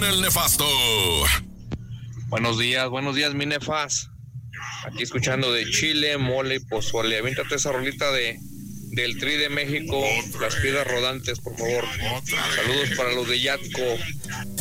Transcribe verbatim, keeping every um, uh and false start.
El nefasto. Buenos días, buenos días, mi nefas. Aquí escuchando de chile, mole y pozole. Aviéntate esa rolita de del Tri de México, las piedras rodantes, por favor. Saludos para los de Yatco.